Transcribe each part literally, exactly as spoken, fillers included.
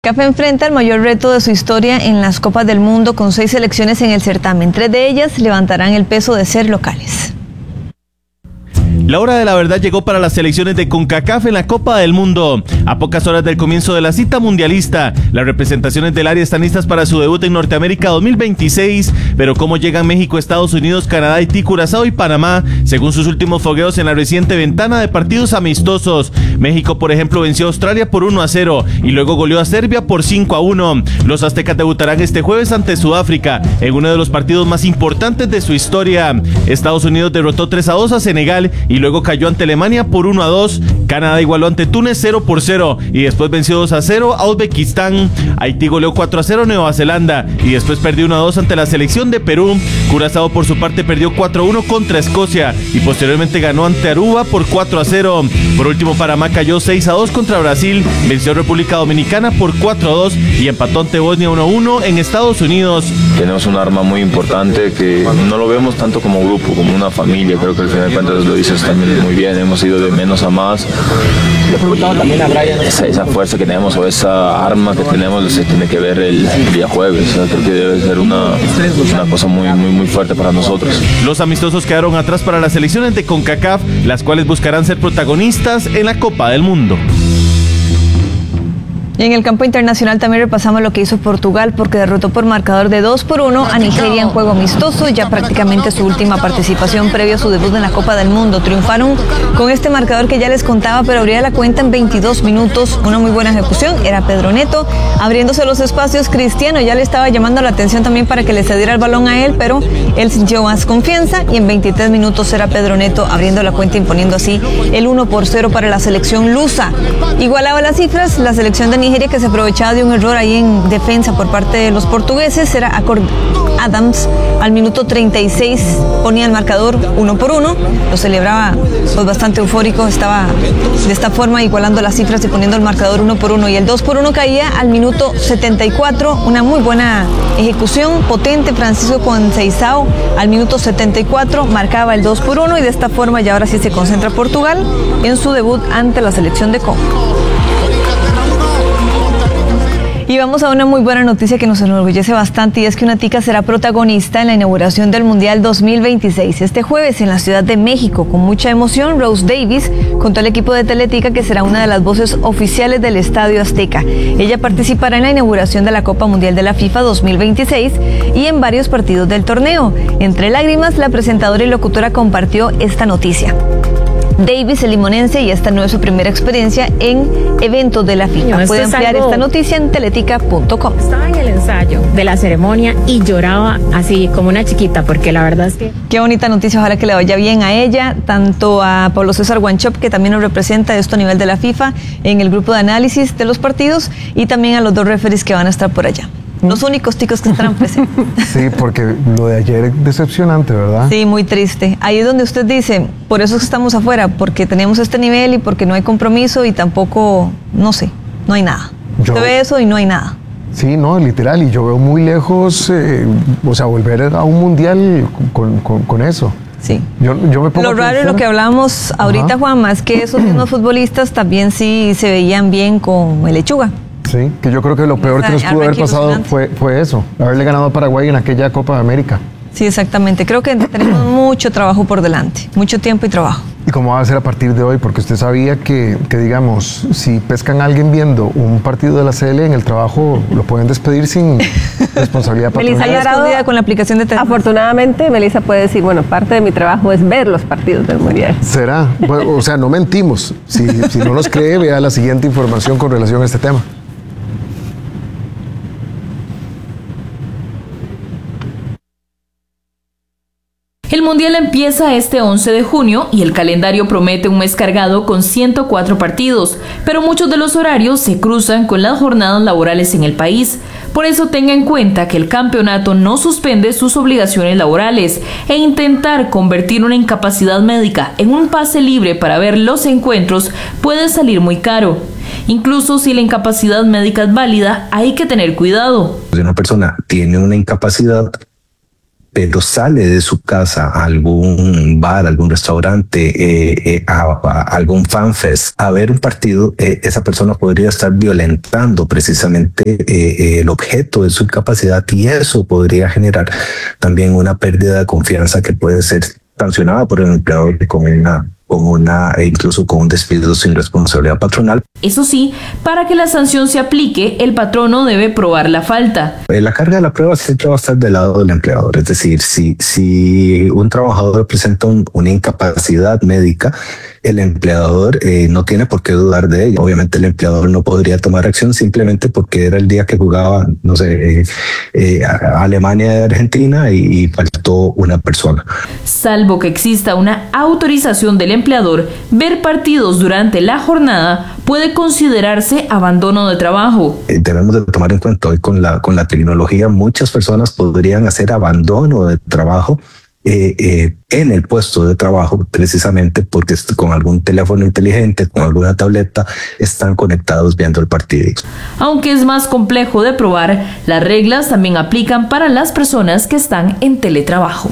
CAF enfrenta el mayor reto de su historia en las Copas del Mundo con seis selecciones en el certamen. Tres de ellas levantarán el peso de ser locales. La hora de la verdad llegó para las selecciones de CONCACAF en la Copa del Mundo. A pocas horas del comienzo de la cita mundialista, las representaciones del área están listas para su debut en Norteamérica dos mil veintiséis, pero cómo llegan México, Estados Unidos, Canadá, Haití, Curazao y Panamá, según sus últimos fogueos en la reciente ventana de partidos amistosos. México, por ejemplo, venció a Australia por uno a cero y luego goleó a Serbia por cinco a uno. Los aztecas debutarán este jueves ante Sudáfrica en uno de los partidos más importantes de su historia. Estados Unidos derrotó tres a dos a Senegal y luego cayó ante Alemania por uno a dos. Canadá igualó ante Túnez cero por cero y después venció dos a cero a Uzbekistán. Haití goleó cuatro a cero a Nueva Zelanda y después perdió uno a dos ante la selección de Perú. Curazao por su parte perdió cuatro a uno contra Escocia y posteriormente ganó ante Aruba por cuatro a cero. Por último, Panamá cayó seis a dos contra Brasil, venció a República Dominicana por cuatro a dos y empató ante Bosnia uno a uno en Estados Unidos. Tenemos un arma muy importante que no lo vemos tanto como grupo, como una familia. Creo que al final de cuentas lo dices también muy bien, hemos ido de menos a más. Le preguntaba también a Brian. Esa, esa fuerza que tenemos o esa arma que tenemos se tiene que ver el día jueves. O sea, creo que debe ser una, una cosa muy, muy, muy fuerte para nosotros. Los amistosos quedaron atrás para las selecciones de CONCACAF, las cuales buscarán ser protagonistas en la Copa del Mundo. Y en el campo internacional también repasamos lo que hizo Portugal porque derrotó por marcador de dos por uno a Nigeria en juego amistoso, ya prácticamente su última participación previo a su debut en la Copa del Mundo. Triunfaron con este marcador que ya les contaba, pero abría la cuenta en veintidós minutos. Una muy buena ejecución, era Pedro Neto, abriéndose los espacios. Cristiano ya le estaba llamando la atención también para que le cediera el balón a él, pero él sintió más confianza y en veintitrés minutos era Pedro Neto abriendo la cuenta, imponiendo así el uno por cero para la selección lusa. Igualaba las cifras la selección de Nigeria, que se aprovechaba de un error ahí en defensa por parte de los portugueses. Era Accord Adams al minuto treinta y seis, ponía el marcador uno por uno, lo celebraba pues bastante eufórico, estaba de esta forma igualando las cifras y poniendo el marcador uno por uno, y el dos por uno caía al minuto setenta y cuatro, una muy buena ejecución potente. Francisco Conceição al minuto setenta y cuatro marcaba el dos por uno y de esta forma ya ahora sí se concentra Portugal en su debut ante la selección de Congo. Y vamos a una muy buena noticia que nos enorgullece bastante, y es que una tica será protagonista en la inauguración del Mundial dos mil veintiséis. Este jueves en la Ciudad de México, con mucha emoción, Rose Davis contó al equipo de Teletica que será una de las voces oficiales del Estadio Azteca. Ella participará en la inauguración de la Copa Mundial de la FIFA dos mil veintiséis y en varios partidos del torneo. Entre lágrimas, la presentadora y locutora compartió esta noticia. Davis, el limonense, y esta no es su primera experiencia en eventos de la FIFA. No, puede ampliar algo... esta noticia en teletica punto com. Estaba en el ensayo de la ceremonia y lloraba así como una chiquita, porque la verdad es que... Qué bonita noticia, ojalá que le vaya bien a ella, tanto a Pablo César Wanchop, que también nos representa esto a nivel de la FIFA en el grupo de análisis de los partidos, y también a los dos referees que van a estar por allá. Los únicos ticos que estarán presentes. Sí, porque lo de ayer es decepcionante, ¿verdad? Sí, muy triste. Ahí es donde usted dice, por eso es que estamos afuera, porque tenemos este nivel y porque no hay compromiso y tampoco, no sé, no hay nada. Yo, usted ve eso y no hay nada. Sí, no, literal, y yo veo muy lejos, eh, o sea, volver a un mundial con, con, con eso. Sí. Yo, yo me pongo lo raro es lo que hablamos ahorita, Juan, más que esos mismos futbolistas también sí se veían bien con el Lechuga. Sí, que yo creo que lo peor o sea, que nos pudo haber pasado fue, fue eso, haberle ganado a Paraguay en aquella Copa de América. Sí, exactamente. Creo que tenemos mucho trabajo por delante, mucho tiempo y trabajo. ¿Y cómo va a ser a partir de hoy? Porque usted sabía que, que digamos, si pescan a alguien viendo un partido de la C L, en el trabajo lo pueden despedir sin responsabilidad patronal. Melissa ya escondida con la aplicación de teléfono. Afortunadamente, Melissa puede decir, bueno, parte de mi trabajo es ver los partidos del Mundial. ¿Será? Bueno, o sea, no mentimos. Si, si no nos cree, vea la siguiente información con relación a este tema. El Mundial empieza este once de junio y el calendario promete un mes cargado con ciento cuatro partidos, pero muchos de los horarios se cruzan con las jornadas laborales en el país. Por eso tenga en cuenta que el campeonato no suspende sus obligaciones laborales, e intentar convertir una incapacidad médica en un pase libre para ver los encuentros puede salir muy caro. Incluso si la incapacidad médica es válida, hay que tener cuidado. Si una persona tiene una incapacidad pero sale de su casa a algún bar, algún restaurante, eh, eh, a, a algún fanfest, a ver un partido, eh, esa persona podría estar violentando precisamente eh, eh, el objeto de su incapacidad, y eso podría generar también una pérdida de confianza que puede ser sancionada por el empleador con una con una, e incluso con un despido sin responsabilidad patronal. Eso sí, para que la sanción se aplique, el patrono debe probar la falta. La carga de la prueba siempre va a estar del lado del empleador, es decir, si, si un trabajador presenta un, una incapacidad médica, el empleador eh, no tiene por qué dudar de ello. Obviamente el empleador no podría tomar acción simplemente porque era el día que jugaba, no sé, eh, eh, Alemania de Argentina y, y faltó una persona. Salvo que exista una autorización del empleador, ver partidos durante la jornada puede considerarse abandono de trabajo. Eh, debemos de tomar en cuenta hoy con la, con la tecnología, muchas personas podrían hacer abandono de trabajo Eh, eh, en el puesto de trabajo, precisamente porque con algún teléfono inteligente, con alguna tableta, están conectados viendo el partido. Aunque es más complejo de probar, las reglas también aplican para las personas que están en teletrabajo.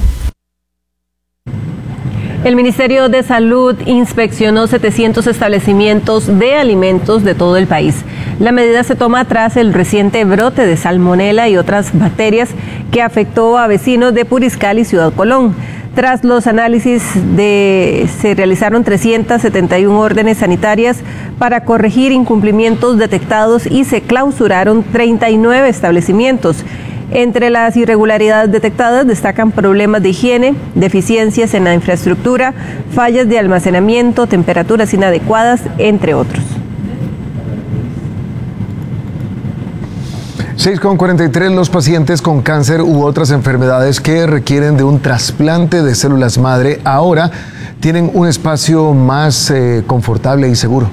El Ministerio de Salud inspeccionó setecientos establecimientos de alimentos de todo el país. La medida se toma tras el reciente brote de salmonela y otras bacterias que afectó a vecinos de Puriscal y Ciudad Colón. Tras los análisis, de, se realizaron trescientas setenta y una órdenes sanitarias para corregir incumplimientos detectados y se clausuraron treinta y nueve establecimientos. Entre las irregularidades detectadas destacan problemas de higiene, deficiencias en la infraestructura, fallas de almacenamiento, temperaturas inadecuadas, entre otros. seis con cuarenta y tres, los pacientes con cáncer u otras enfermedades que requieren de un trasplante de células madre ahora tienen un espacio más eh, confortable y seguro.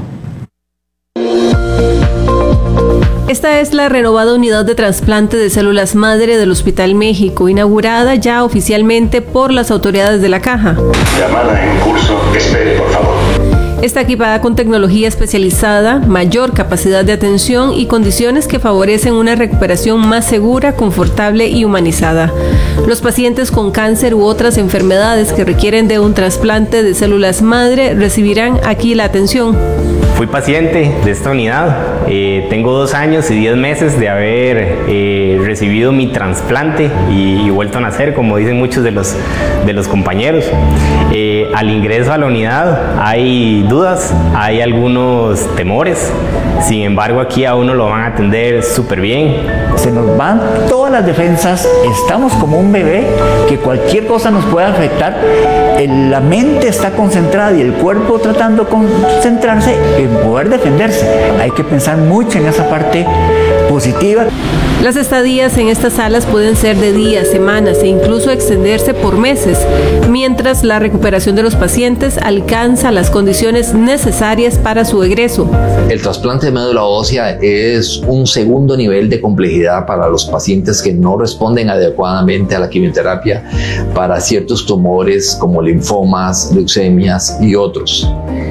Esta es la renovada unidad de trasplante de células madre del Hospital México, inaugurada ya oficialmente por las autoridades de la Caja. Llamada en curso, espere, por favor. Está equipada con tecnología especializada, mayor capacidad de atención y condiciones que favorecen una recuperación más segura, confortable y humanizada. Los pacientes con cáncer u otras enfermedades que requieren de un trasplante de células madre recibirán aquí la atención. Fui paciente de esta unidad, eh, tengo dos años y diez meses de haber eh, recibido mi trasplante y, y vuelto a nacer, como dicen muchos de los, de los compañeros. Eh, al ingreso a la unidad hay dudas, hay algunos temores, sin embargo aquí a uno lo van a atender súper bien. Se nos van todas las defensas, estamos como un bebé que cualquier cosa nos puede afectar, el, la mente está concentrada y el cuerpo tratando de concentrarse en poder defenderse. Hay que pensar mucho en esa parte positiva. Las estadías en estas salas pueden ser de días, semanas e incluso extenderse por meses, mientras la recuperación de los pacientes alcanza las condiciones necesarias para su egreso. El trasplante de médula ósea es un segundo nivel de complejidad para los pacientes que no responden adecuadamente a la quimioterapia para ciertos tumores como linfomas, leucemias y otros.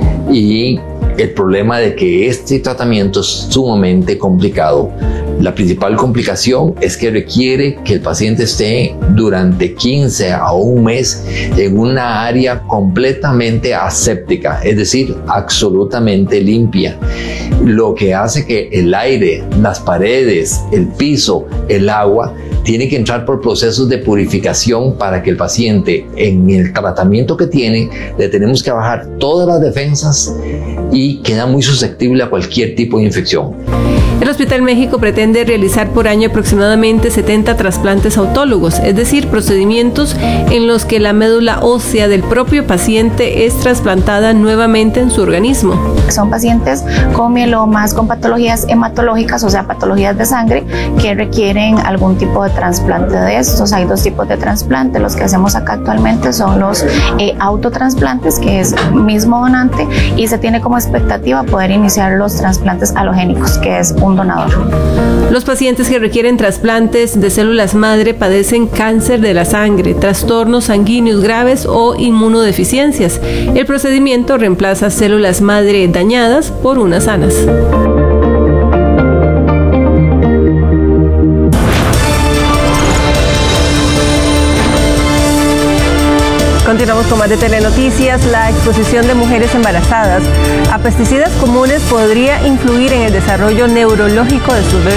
Y el problema de que este tratamiento es sumamente complicado. La principal complicación es que requiere que el paciente esté durante quince a un mes en una área completamente aséptica, es decir, absolutamente limpia, lo que hace que el aire, las paredes, el piso, el agua tiene que entrar por procesos de purificación para que el paciente, en el tratamiento que tiene, le tenemos que bajar todas las defensas y queda muy susceptible a cualquier tipo de infección. El Hospital México pretende realizar por año aproximadamente setenta trasplantes autólogos, es decir, procedimientos en los que la médula ósea del propio paciente es trasplantada nuevamente en su organismo. Son pacientes con mielomas, con patologías hematológicas, o sea, patologías de sangre, que requieren algún tipo de trasplante de estos. Hay dos tipos de trasplante. Los que hacemos acá actualmente son los eh, autotransplantes, que es mismo donante, y se tiene como expectativa poder iniciar los trasplantes halogénicos, que es un donador. Los pacientes que requieren trasplantes de células madre padecen cáncer de la sangre, trastornos sanguíneos graves o inmunodeficiencias. El procedimiento reemplaza células madre dañadas por unas sanas. Continuamos con más de Telenoticias. La exposición de mujeres embarazadas a pesticidas comunes podría influir en el desarrollo neurológico de sus bebés.